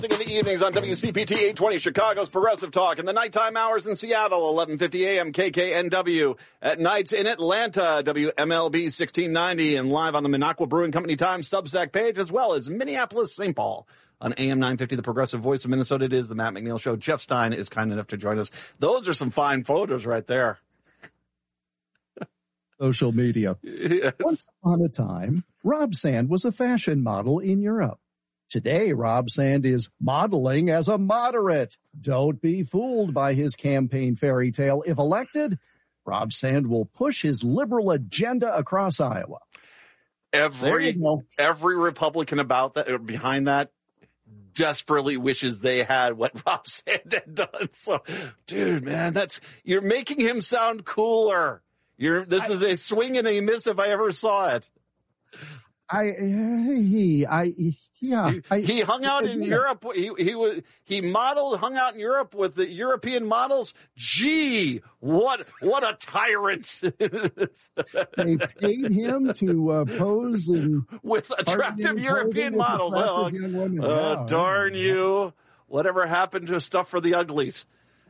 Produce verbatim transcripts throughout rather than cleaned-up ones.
In the evenings on W C P T eight twenty, Chicago's Progressive Talk. In the nighttime hours in Seattle, eleven fifty a.m. K K N W. At nights in Atlanta, W M L B sixteen ninety. And live on the Minocqua Brewing Company Times Substack page, as well as Minneapolis, Saint Paul. On A M nine fifty, the Progressive Voice of Minnesota, it is the Matt McNeil Show. Jeff Stein is kind enough to join us. Those are some fine photos right there. Social media. Yeah. Once upon a time, Rob Sand was a fashion model in Europe. Today, Rob Sand is modeling as a moderate. Don't be fooled by his campaign fairy tale. If elected, Rob Sand will push his liberal agenda across Iowa. Every every Republican about that or behind that desperately wishes they had what Rob Sand had done. So, dude, man, that's you're making him sound cooler. You're this I, is a swing and a miss if I ever saw it. I he I yeah he, I, he hung out in yeah. Europe. He he was he modeled hung out in Europe with the European models. Gee, what what a tyrant! They paid him to uh, pose and with attractive European models. Attractive Oh, women. oh yeah, darn yeah. you! Whatever happened to stuff for the uglies?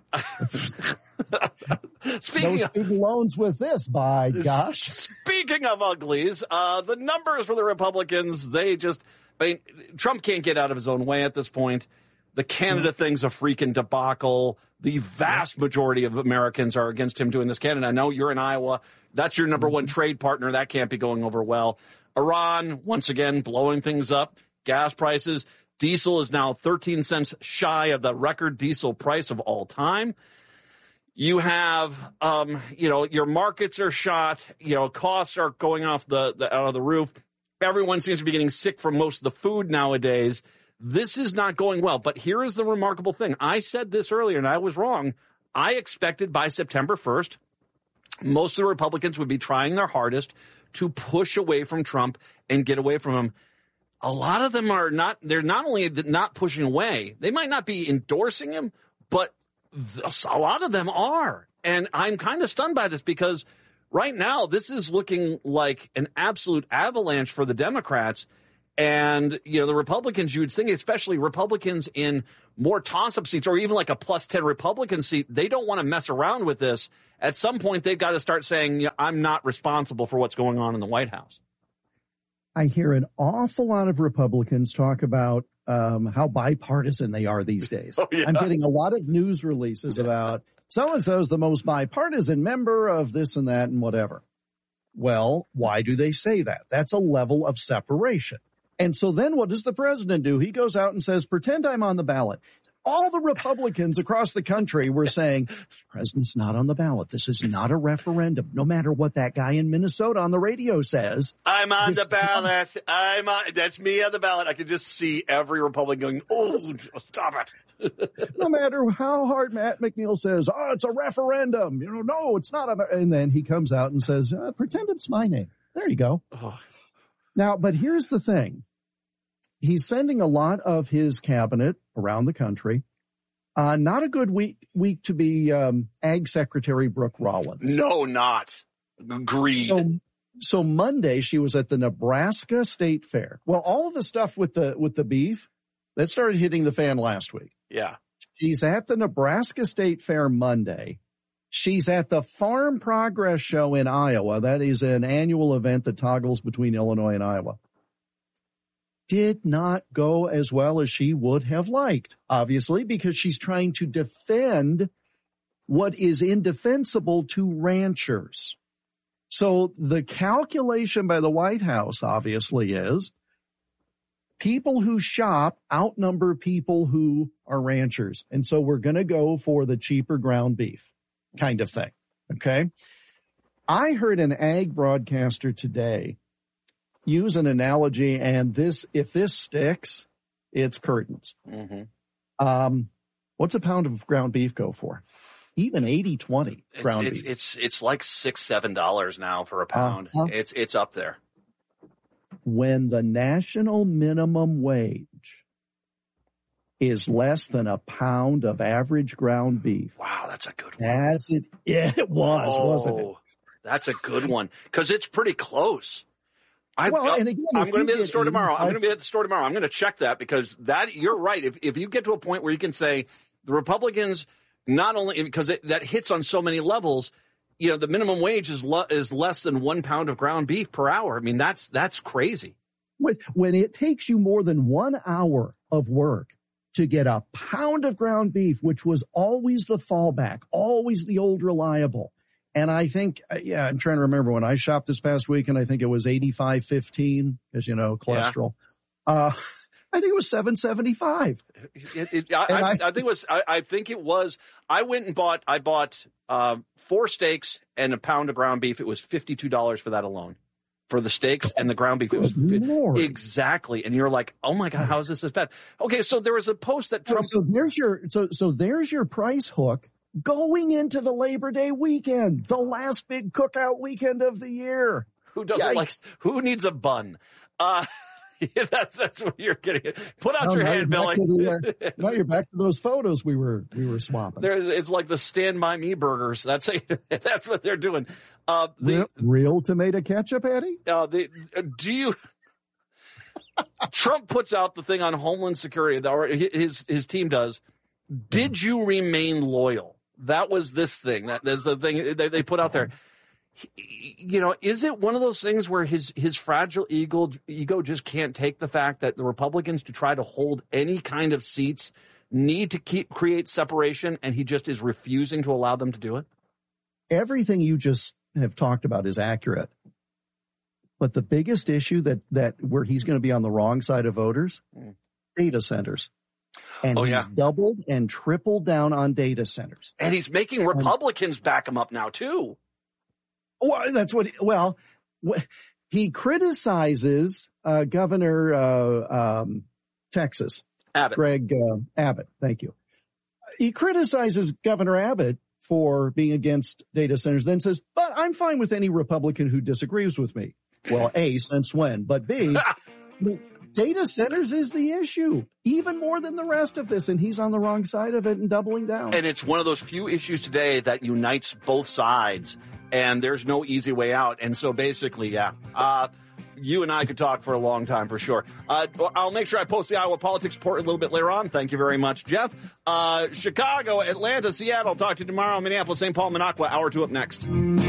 Speaking no of student loans with this, by gosh. Speaking of uglies, uh, the numbers for the Republicans, they just, I mean, Trump can't get out of his own way at this point. The Canada mm-hmm. thing's a freaking debacle. The vast majority of Americans are against him doing this. Canada, I know you're in Iowa. That's your number mm-hmm. one trade partner. That can't be going over well. Iran, once again, blowing things up. Gas prices. Diesel is now thirteen cents shy of the record diesel price of all time. You have, um, you know, your markets are shot. You know, costs are going off the, the out of the roof. Everyone seems to be getting sick from most of the food nowadays. This is not going well. But here is the remarkable thing. I said this earlier, and I was wrong. I expected by September first, most of the Republicans would be trying their hardest to push away from Trump and get away from him. A lot of them are not, they're not only not pushing away, they might not be endorsing him, but a lot of them are. And I'm kind of stunned by this because right now this is looking like an absolute avalanche for the Democrats. And, you know, the Republicans, you would think, especially Republicans in more toss-up seats or even like a plus ten Republican seat, they don't want to mess around with this. At some point, they've got to start saying, you know, I'm not responsible for what's going on in the White House. I hear an awful lot of Republicans talk about um, how bipartisan they are these days. Oh, yeah. I'm getting a lot of news releases about so-and-so is the most bipartisan member of this and that and whatever. Well, why do they say that? That's a level of separation. And so then what does the president do? He goes out and says, pretend I'm on the ballot. All the Republicans across the country were saying, president's not on the ballot. This is not a referendum. No matter what that guy in Minnesota on the radio says. I'm on the ballot. I'm on. That's me on the ballot. I could just see every Republican going, oh, stop it. No matter how hard Matt McNeil says, oh, it's a referendum. You know, no, it's not. A, and then he comes out and says, uh, pretend it's my name. There you go. Oh. Now, but here's the thing. He's sending a lot of his cabinet around the country. Uh, not a good week week to be um, Ag Secretary Brooke Rollins. No, not. Agreed. So, so Monday she was at the Nebraska State Fair. Well, all of the stuff with the with the beef that started hitting the fan last week. Yeah. She's at the Nebraska State Fair Monday. She's at the Farm Progress Show in Iowa. That is an annual event that toggles between Illinois and Iowa. Did not go as well as she would have liked, obviously, because she's trying to defend what is indefensible to ranchers. So the calculation by the White House, obviously, is people who shop outnumber people who are ranchers. And so we're going to go for the cheaper ground beef kind of thing. Okay. I heard an ag broadcaster today use an analogy, and this, if this sticks, it's curtains. Mm-hmm. Um, what's a pound of ground beef go for? Even eighty twenty ground it's, beef. It's, it's, it's like six, seven dollars now for a pound. Uh-huh. It's, it's up there. When the national minimum wage is less than a pound of average ground beef. Wow, that's a good one. As it, yeah, it was, oh, wasn't it? That's a good one because it's pretty close. I, well, and again, I'm going to be at the store tomorrow. I'm going to be eighty-five at the store tomorrow. I'm going to check that because that you're right. If if you get to a point where you can say the Republicans not only because it, that hits on so many levels, you know, the minimum wage is lo, is less than one pound of ground beef per hour. I mean, that's that's crazy. When, when it takes you more than one hour of work to get a pound of ground beef, which was always the fallback, always the old reliable. And I think, yeah, I'm trying to remember when I shopped this past week, and I think it was eighty-five fifteen, as you know, cholesterol. Yeah. Uh, I think it was seven seventy-five. It, it, I, I, I think it was. I, I think it was. I went and bought. I bought uh, four steaks and a pound of ground beef. It was fifty-two dollars for that alone, for the steaks and the ground beef. It was Lord. Exactly. And you're like, oh my God, how is this as bad? Okay, so there was a post that Trump. So, so there's your. So so there's your price hook. Going into the Labor Day weekend, the last big cookout weekend of the year. Who doesn't Yikes. like, who needs a bun? Uh, yeah, that's, that's what you're getting. Put out no, your now hand, Billy. The, uh, now you're back to those photos we were, we were swapping. There, it's like the Stand By Me burgers. That's, that's what they're doing. Uh, the, real, real tomato ketchup, Eddie? Uh, the, do you, Trump puts out the thing on Homeland Security, or his, his team does. Did you remain loyal? That was this thing. That is the thing they, they put out there. He, you know, is it one of those things where his his fragile ego ego just can't take the fact that the Republicans, to try to hold any kind of seats, need to keep create separation, and he just is refusing to allow them to do it? Everything you just have talked about is accurate. But the biggest issue that that where he's going to be on the wrong side of voters, mm. data centers. And oh, he's yeah. doubled and tripled down on data centers. And he's making Republicans and, back him up now, too. Well, that's what, well, he criticizes uh, Governor uh, um, Texas. Abbott. Greg uh, Abbott. Thank you. He criticizes Governor Abbott for being against data centers, then says, but I'm fine with any Republican who disagrees with me. Well, A, since when? But B, data centers is the issue, even more than the rest of this, and he's on the wrong side of it and doubling down. And it's one of those few issues today that unites both sides, and there's no easy way out. And so basically, yeah, uh, you and I could talk for a long time for sure. Uh, I'll make sure I post the Iowa Politics Report a little bit later on. Thank you very much, Jeff. Uh, Chicago, Atlanta, Seattle. Talk to you tomorrow. Minneapolis, Saint Paul, Minocqua. Hour two up next.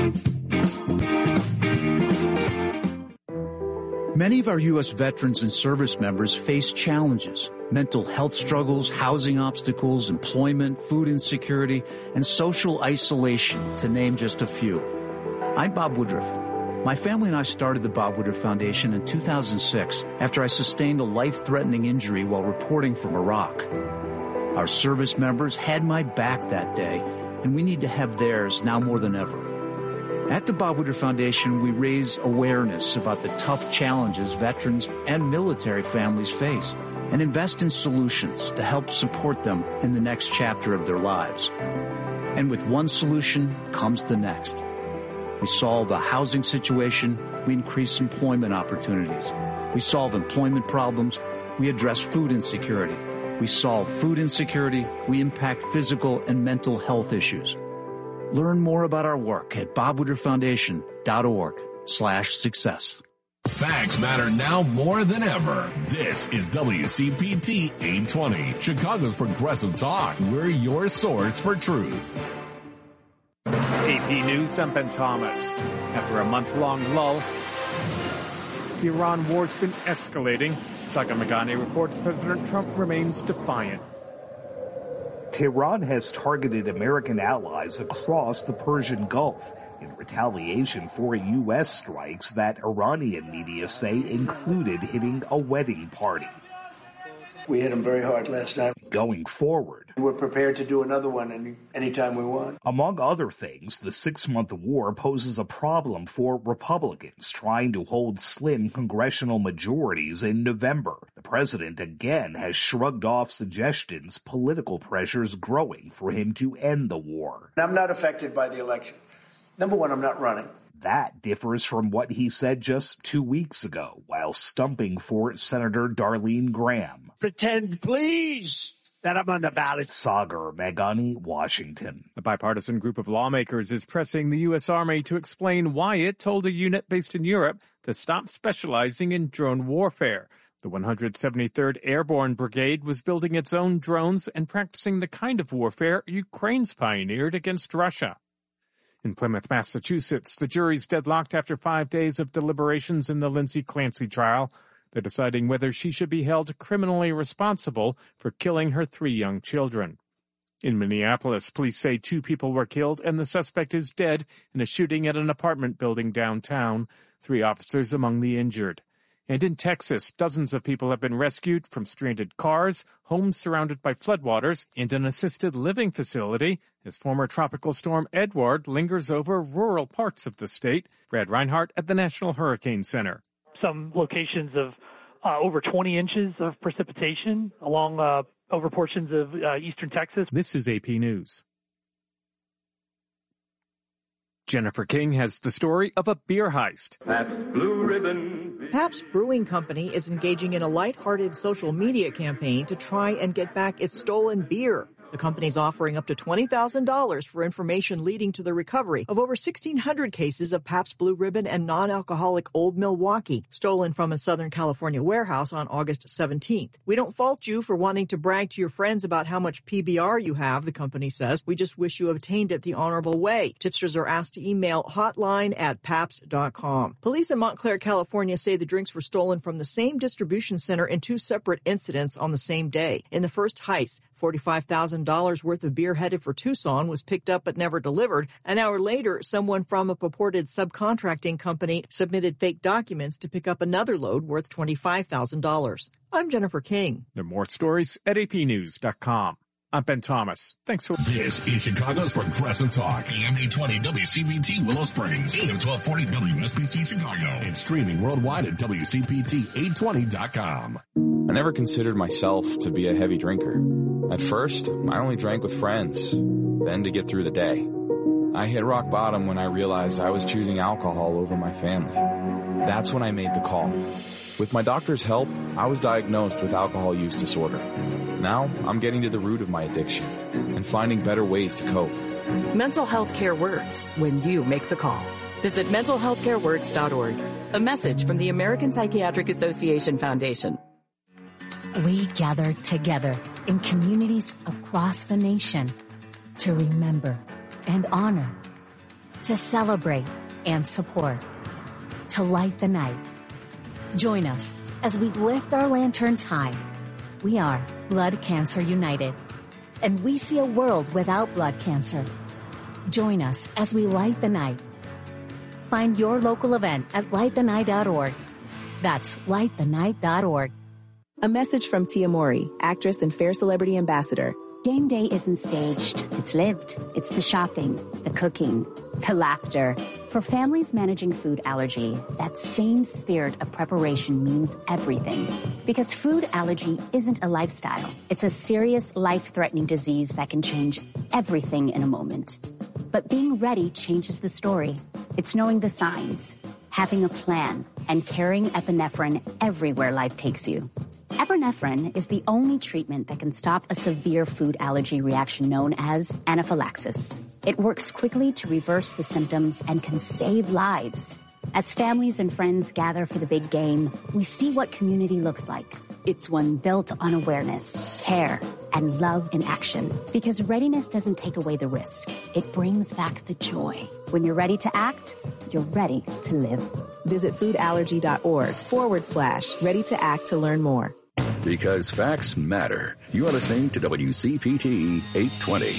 Many of our U S veterans and service members face challenges: mental health struggles, housing obstacles, employment, food insecurity, and social isolation, to name just a few. I'm Bob Woodruff. My family and I started the Bob Woodruff Foundation in two thousand six after I sustained a life-threatening injury while reporting from Iraq. Our service members had my back that day, and we need to have theirs now more than ever. At the Bob Woodruff Foundation, we raise awareness about the tough challenges veterans and military families face and invest in solutions to help support them in the next chapter of their lives. And with one solution comes the next. We solve the housing situation, we increase employment opportunities. We solve employment problems, we address food insecurity. We solve food insecurity, we impact physical and mental health issues. Learn more about our work at bob woodruff foundation dot org slash success. Facts matter now more than ever. This is W C P T eight twenty, Chicago's Progressive Talk. We're your source for truth. A P News, I'm Ben Thomas. After a month-long lull, the Iran war's been escalating. Saga Magani reports President Trump remains defiant. Tehran has targeted American allies across the Persian Gulf in retaliation for U S strikes that Iranian media say included hitting a wedding party. We hit them very hard last night. Going forward, we're prepared to do another one any anytime we want. Among other things, the six-month war poses a problem for Republicans trying to hold slim congressional majorities in November. The president again has shrugged off suggestions political pressures growing for him to end the war. I'm not affected by the election. Number one, I'm not running. That differs from what he said just two weeks ago while stumping for Senator Darlene Graham. Pretend, please. that I'm on the ballot. Sagar Meghani, Washington. A bipartisan group of lawmakers is pressing the U S. Army to explain why it told a unit based in Europe to stop specializing in drone warfare. The one hundred seventy-third Airborne Brigade was building its own drones and practicing the kind of warfare Ukraine's pioneered against Russia. In Plymouth, Massachusetts, the jury's deadlocked after five days of deliberations in the Lindsay Clancy trial. They're deciding whether she should be held criminally responsible for killing her three young children. In Minneapolis, police say two people were killed and the suspect is dead in a shooting at an apartment building downtown, three officers among the injured. And in Texas, dozens of people have been rescued from stranded cars, homes surrounded by floodwaters, and an assisted living facility as former tropical storm Edward lingers over rural parts of the state. Brad Reinhardt at the National Hurricane Center. Some locations of uh, over twenty inches of precipitation along uh, over portions of uh, eastern Texas. This is A P News. Jennifer King has the story of a beer heist. Pabst Blue Ribbon. Pabst Brewing Company is engaging in a lighthearted social media campaign to try and get back its stolen beer. The company's offering up to twenty thousand dollars for information leading to the recovery of over sixteen hundred cases of Pabst Blue Ribbon and non-alcoholic Old Milwaukee, stolen from a Southern California warehouse on August seventeenth. We don't fault you for wanting to brag to your friends about how much P B R you have, the company says. We just wish you obtained it the honorable way. Tipsters are asked to email hotline at pabst dot com. Police in Montclair, California say the drinks were stolen from the same distribution center in two separate incidents on the same day. In the first heist, forty-five thousand dollars worth of beer headed for Tucson was picked up but never delivered. An hour later, someone from a purported subcontracting company submitted fake documents to pick up another load worth twenty-five thousand dollars. I'm Jennifer King. There are more stories at A P news dot com. I'm Ben Thomas. Thanks for... This is Chicago's Progressive Talk. A M eight twenty W C P T Willow Springs. A M twelve forty W S B C Chicago. And streaming worldwide at W C P T eight twenty dot com. I never considered myself to be a heavy drinker. At first, I only drank with friends, then to get through the day. I hit rock bottom when I realized I was choosing alcohol over my family. That's when I made the call. With my doctor's help, I was diagnosed with alcohol use disorder. Now, I'm getting to the root of my addiction and finding better ways to cope. Mental health care works when you make the call. Visit mental health care works dot org. A message from the American Psychiatric Association Foundation. We gather together in communities across the nation to remember and honor, to celebrate and support, to light the night. Join us as we lift our lanterns high. We are Blood Cancer United, and we see a world without blood cancer. Join us as we light the night. Find your local event at light the night dot org. That's light the night dot org. A message from Tia Mori, actress and Fair Celebrity Ambassador. Game day isn't staged. It's lived. It's the shopping, the cooking, the laughter. For families managing food allergy, that same spirit of preparation means everything. Because food allergy isn't a lifestyle. It's a serious, life-threatening disease that can change everything in a moment. But being ready changes the story. It's knowing the signs, having a plan, and carrying epinephrine everywhere life takes you. Epinephrine is the only treatment that can stop a severe food allergy reaction known as anaphylaxis. It works quickly to reverse the symptoms and can save lives. As families and friends gather for the big game, we see what community looks like. It's one built on awareness, care, and love in action. Because readiness doesn't take away the risk. It brings back the joy. When you're ready to act, you're ready to live. Visit foodallergy.org forward slash ready to act to learn more. Because facts matter. You are listening to W C P T eight twenty.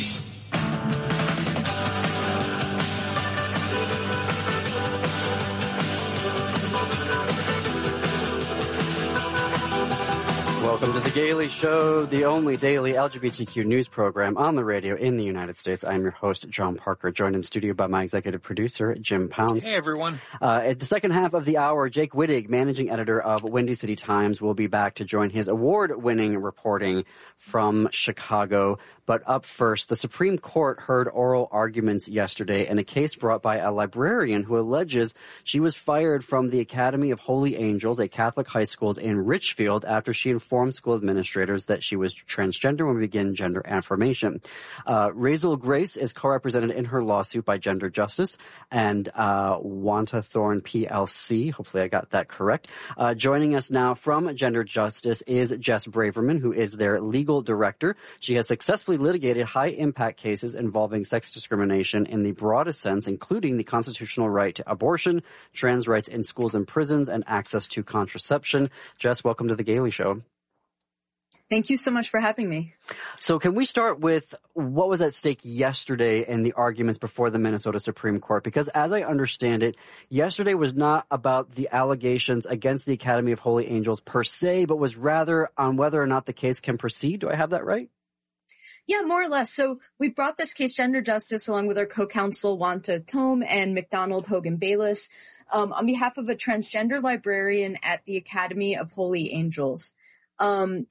Welcome to The Gaily Show, the only daily L G B T Q news program on the radio in the United States. I'm your host, John Parker, joined in studio by my executive producer, Jim Pounds. Hey, everyone. Uh, at the second half of the hour, Jake Wittig, managing editor of Windy City Times, will be back to join his award-winning reporting from Chicago. But up first, the Supreme Court heard oral arguments yesterday in a case brought by a librarian who alleges she was fired from the Academy of Holy Angels, a Catholic high school in Richfield, after she informed inform school administrators that she was transgender when we begin gender affirmation. Uh, Razel Grace is co-represented in her lawsuit by Gender Justice and uh, Wanta Thorne P L C. Hopefully I got that correct. Uh, joining us now from Gender Justice is Jess Braverman, who is their legal director. She has successfully litigated high-impact cases involving sex discrimination in the broadest sense, including the constitutional right to abortion, trans rights in schools and prisons, and access to contraception. Jess, welcome to The Gailey Show. Thank you so much for having me. So can we start with what was at stake yesterday in the arguments before the Minnesota Supreme Court? Because as I understand it, yesterday was not about the allegations against the Academy of Holy Angels per se, but was rather on whether or not the case can proceed. Do I have that right? Yeah, more or less. So we brought this case, Gender Justice, along with our co-counsel, Wanta Tome and McDonald Hogan Bayless, um, on behalf of a transgender librarian at the Academy of Holy Angels. Um,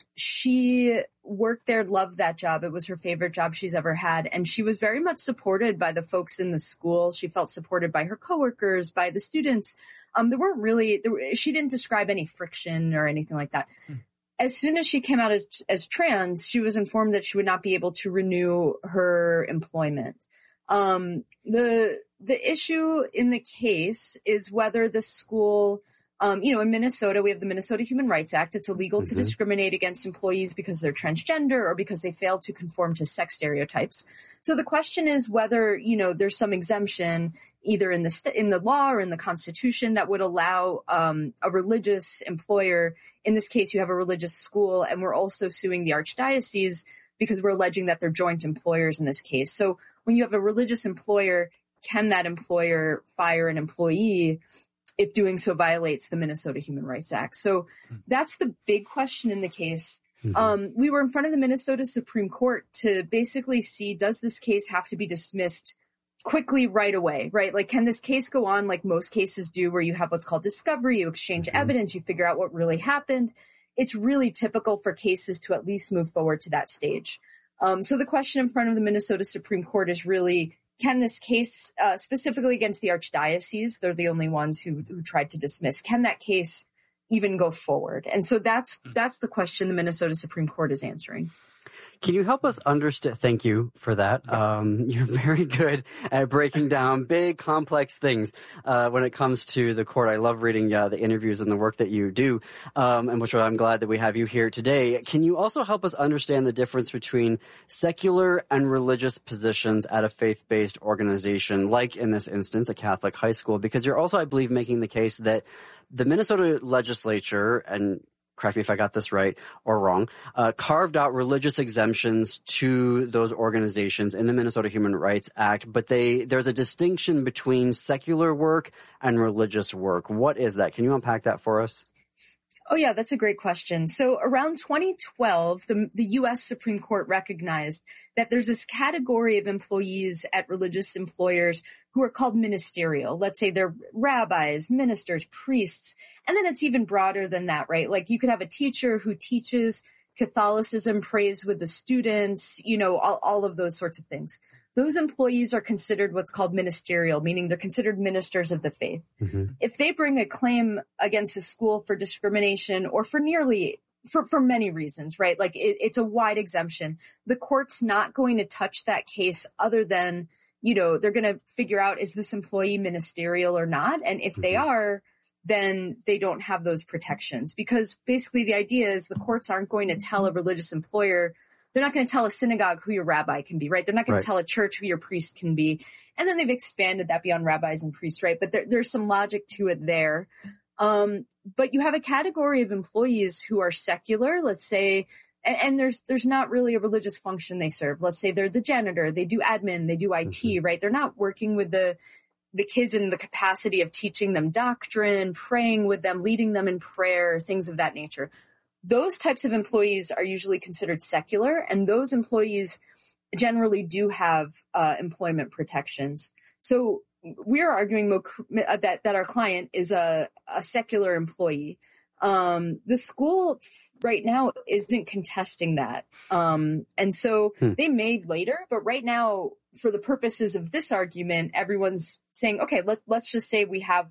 she worked there, loved that job. It was her favorite job she's ever had. And she was very much supported by the folks in the school. She felt supported by her coworkers, by the students. Um, there weren't really, there, she didn't describe any friction or anything like that. Hmm. As soon as she came out as, as trans, she was informed that she would not be able to renew her employment. Um, the, the issue in the case is whether the school, Um, you know, in Minnesota, we have the Minnesota Human Rights Act. It's illegal mm-hmm. to discriminate against employees because they're transgender or because they fail to conform to sex stereotypes. So the question is whether, you know, there's some exemption either in the st- in the law or in the Constitution that would allow um, a religious employer. In this case, you have a religious school, and we're also suing the archdiocese because we're alleging that they're joint employers in this case. So when you have a religious employer, can that employer fire an employee if doing so violates the Minnesota Human Rights Act? So that's the big question in the case. Mm-hmm. Um, we were in front of the Minnesota Supreme Court to basically see, does this case have to be dismissed quickly right away, right? Like, can this case go on like most cases do, where you have what's called discovery, you exchange mm-hmm. evidence, you figure out what really happened? It's really typical for cases to at least move forward to that stage. Um, so the question in front of the Minnesota Supreme Court is really, can this case, uh, specifically against the archdiocese, they're the only ones who, who tried to dismiss, can that case even go forward? And so that's that's the question the Minnesota Supreme Court is answering. Can you help us understand? Thank you for that. Um, you're very good at breaking down big, complex things uh, when it comes to the court. I love reading uh, the interviews and the work that you do, um, and which I'm glad that we have you here today. Can you also help us understand the difference between secular and religious positions at a faith-based organization, like in this instance, a Catholic high school? Because you're also, I believe, making the case that the Minnesota legislature, and correct me if I got this right or wrong, uh, carved out religious exemptions to those organizations in the Minnesota Human Rights Act, but they there's a distinction between secular work and religious work. What is that? Can you unpack that for us? Oh, yeah, that's a great question. So around twenty twelve, the, the U S Supreme Court recognized that there's this category of employees at religious employers who are called ministerial. Let's say they're rabbis, ministers, priests. And then it's even broader than that, right? Like you could have a teacher who teaches Catholicism, prays with the students, you know, all, all of those sorts of things. Those employees are considered what's called ministerial, meaning they're considered ministers of the faith. Mm-hmm. If they bring a claim against a school for discrimination or for nearly, for, for many reasons, right? Like it, it's a wide exemption. The court's not going to touch that case other than, you know, they're going to figure out, is this employee ministerial or not? And if mm-hmm. they are, then they don't have those protections, because basically the idea is the courts aren't going to tell a religious employer, they're not going to tell a synagogue who your rabbi can be, right? They're not going right. to tell a church who your priest can be. And then they've expanded that beyond rabbis and priests, right? But there, there's some logic to it there. Um, but you have a category of employees who are secular, let's say, and, and there's there's not really a religious function they serve. Let's say they're the janitor, they do admin, they do I T, mm-hmm. right? They're not working with the the kids in the capacity of teaching them doctrine, praying with them, leading them in prayer, things of that nature. Those types of employees are usually considered secular, and those employees generally do have uh, employment protections. So we're arguing that that our client is a, a secular employee. Um, the school right now isn't contesting that. Um, and so hmm. they may later, but right now, for the purposes of this argument, everyone's saying, okay, let's, let's just say we have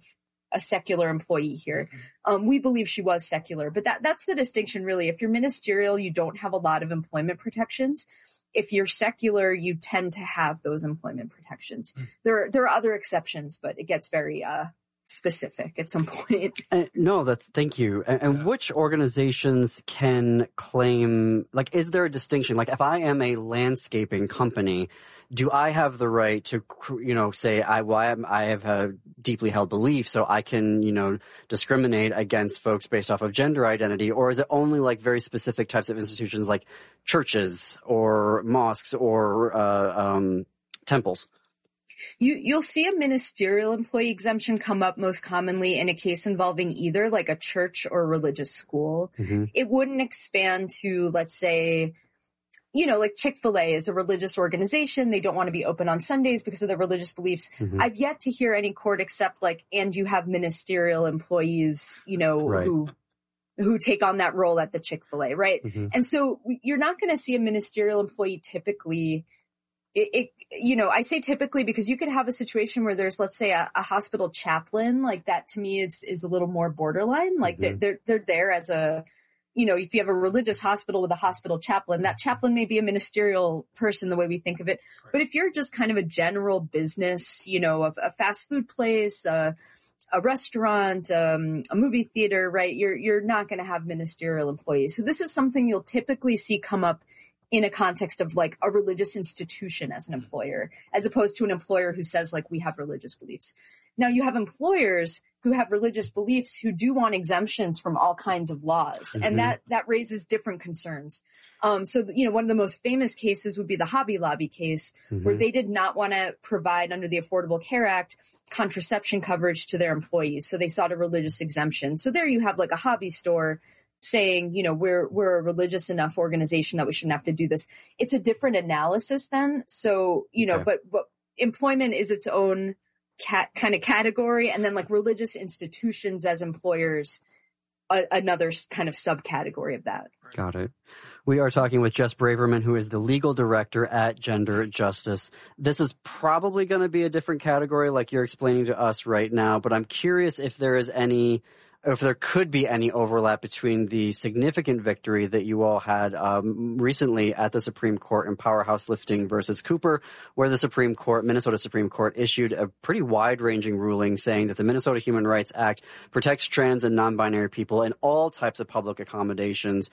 a secular employee here. Um, we believe she was secular, but that that's the distinction really. If you're ministerial, you don't have a lot of employment protections. If you're secular, you tend to have those employment protections. Mm. There, there are other exceptions, but it gets very uh, specific at some point. Uh, no, that's thank you. And, and yeah. which organizations can claim? Like, is there a distinction? Like, if I am a landscaping company, do I have the right to, you know, say I, well, I, am, I have a deeply held belief, so I can, you know, discriminate against folks based off of gender identity, or is it only like very specific types of institutions like churches or mosques or uh, um, temples? You, you'll see a ministerial employee exemption come up most commonly in a case involving either like a church or a religious school. Mm-hmm. It wouldn't expand to, let's say, you know, like Chick-fil-A is a religious organization. They don't want to be open on Sundays because of their religious beliefs. Mm-hmm. I've yet to hear any court accept like, and you have ministerial employees, you know, right. who who take on that role at the Chick-fil-A, right? Mm-hmm. And so you're not going to see a ministerial employee typically. It, it, you know, I say typically because you could have a situation where there's, let's say, a, a hospital chaplain. Like that to me is is a little more borderline. Like mm-hmm. they're, they're they're there as a, you know, if you have a religious hospital with a hospital chaplain, that chaplain may be a ministerial person the way we think of it. Right. But if you're just kind of a general business, you know, a, a fast food place, uh, a restaurant, um, a movie theater, right, you're you're not going to have ministerial employees. So this is something you'll typically see come up in a context of like a religious institution as an employer, as opposed to an employer who says like we have religious beliefs. Now you have employers who have religious beliefs who do want exemptions from all kinds of laws. Mm-hmm. And that, that raises different concerns. Um, so, you know, one of the most famous cases would be the Hobby Lobby case, mm-hmm. where they did not want to provide under the Affordable Care Act contraception coverage to their employees. So they sought a religious exemption. So there you have like a hobby store saying, you know, we're, we're a religious enough organization that we shouldn't have to do this. It's a different analysis then. So, you know, okay. but, but employment is its own cat kind of category. And then like religious institutions as employers, a, another kind of subcategory of that. Got it. We are talking with Jess Braverman, who is the legal director at Gender Justice. This is probably going to be a different category like you're explaining to us right now, but I'm curious if there is any if there could be any overlap between the significant victory that you all had um, recently at the Supreme Court in Powerhouse Lifting versus Cooper, where the Supreme Court, Minnesota Supreme Court, issued a pretty wide-ranging ruling saying that the Minnesota Human Rights Act protects trans and non-binary people in all types of public accommodations.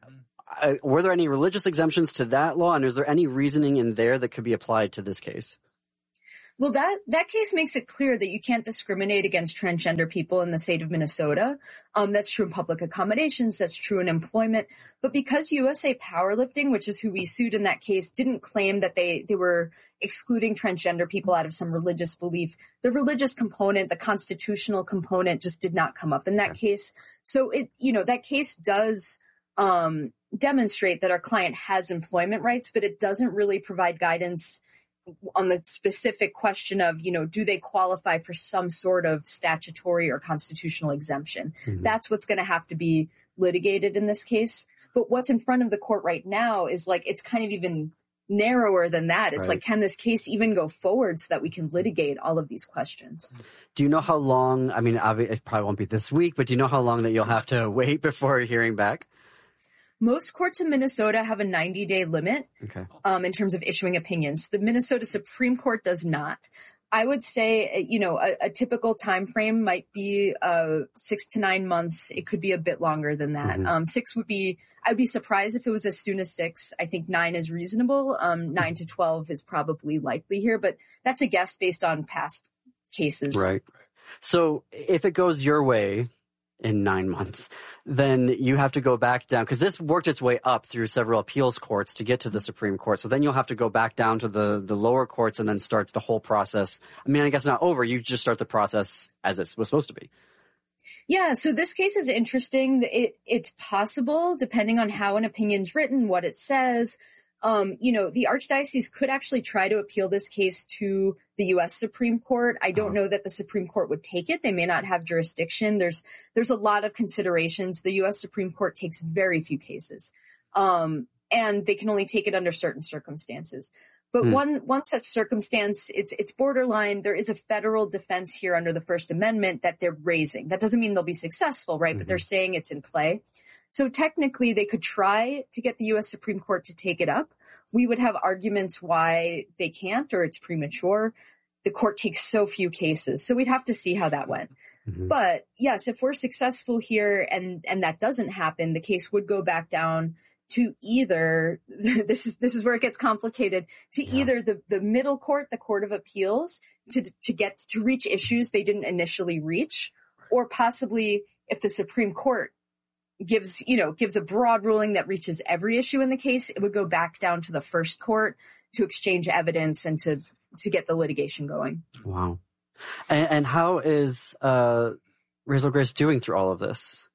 Uh, were there any religious exemptions to that law, and is there any reasoning in there that could be applied to this case? Well, that, that case makes it clear that you can't discriminate against transgender people in the state of Minnesota. Um, that's true in public accommodations. That's true in employment. But because U S A Powerlifting, which is who we sued in that case, didn't claim that they, they were excluding transgender people out of some religious belief, the religious component, the constitutional component just did not come up in that case. So it, you know, that case does, um, demonstrate that our client has employment rights, but it doesn't really provide guidance on the specific question of, you know, do they qualify for some sort of statutory or constitutional exemption? Mm-hmm. That's what's going to have to be litigated in this case. But what's in front of the court right now is like, it's kind of even narrower than that. It's right. like, can this case even go forward so that we can litigate all of these questions? Do you know how long, I mean, it probably won't be this week, but do you know how long that you'll have to wait before hearing back? Most courts in Minnesota have a ninety-day limit okay. um, in terms of issuing opinions. The Minnesota Supreme Court does not. I would say, you know, a, a typical time frame might be uh, six to nine months. It could be a bit longer than that. Mm-hmm. Um, six would be, I would be surprised if it was as soon as six. I think nine is reasonable. Um, nine to twelve is probably likely here, but that's a guess based on past cases. Right. So if it goes your way in nine months, then you have to go back down, because this worked its way up through several appeals courts to get to the Supreme Court. So then you'll have to go back down to the, the lower courts and then start the whole process. I mean, I guess not over. You just start the process as it was supposed to be. Yeah, so this case is interesting. It, it's possible, depending on how an opinion's written, what it says. Um, you know, the Archdiocese could actually try to appeal this case to the U S Supreme Court. I don't know that the Supreme Court would take it. They may not have jurisdiction. There's, there's a lot of considerations. The U S Supreme Court takes very few cases. Um, and they can only take it under certain circumstances. But Hmm. one one such circumstance, it's it's borderline. There is a federal defense here under the First Amendment that they're raising. That doesn't mean they'll be successful, right? But they're saying it's in play. So technically, they could try to get the U S Supreme Court to take it up. We would have arguments why they can't or it's premature. The court takes so few cases. So we'd have to see how that went. Mm-hmm. But yes, if we're successful here and, and that doesn't happen, the case would go back down to either, this is, this is where it gets complicated, to yeah. either the, the middle court, the Court of Appeals, to, to get, to reach issues they didn't initially reach, or possibly if the Supreme Court gives, you know, gives a broad ruling that reaches every issue in the case, it would go back down to the first court to exchange evidence and to, to get the litigation going. Wow. And, and how is, uh, Razel Grace doing through all of this?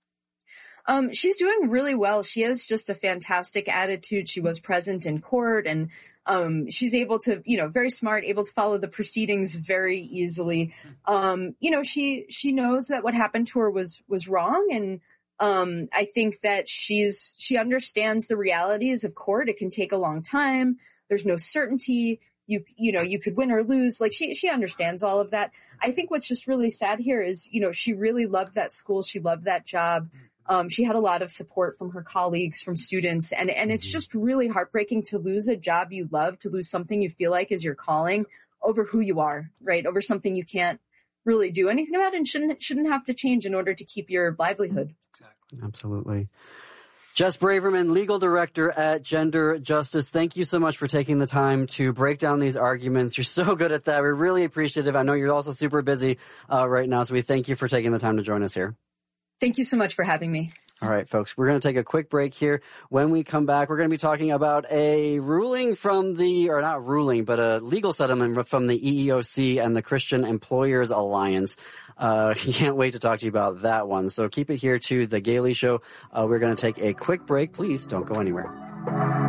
Um, she's doing really well. She has just a fantastic attitude. She was present in court and, um, she's able to, you know, very smart, able to follow the proceedings very easily. Um, you know, she, she knows that what happened to her was, was wrong. And, um, I think that she's, she understands the realities of court. It can take a long time. There's no certainty. You, you know, you could win or lose. Like she, she understands all of that. I think what's just really sad here is, you know, she really loved that school. She loved that job. Um, she had a lot of support from her colleagues, from students. And, and it's just really heartbreaking to lose a job you love, to lose something you feel like is your calling over who you are, right? Over something you can't really do anything about and shouldn't, shouldn't have to change in order to keep your livelihood. Exactly. Absolutely. Jess Braverman, legal director at Gender Justice. Thank you so much for taking the time to break down these arguments. You're so good at that. We're really appreciative. I know you're also super busy uh, right now, so we thank you for taking the time to join us here. Thank you so much for having me. All right, folks, we're going to take a quick break here. When we come back, we're going to be talking about a ruling from the, or not ruling, but a legal settlement from the E E O C and the Christian Employers Alliance. Uh, can't wait to talk to you about that one. So keep it here to The Gailey Show. Uh, we're going to take a quick break. Please don't go anywhere.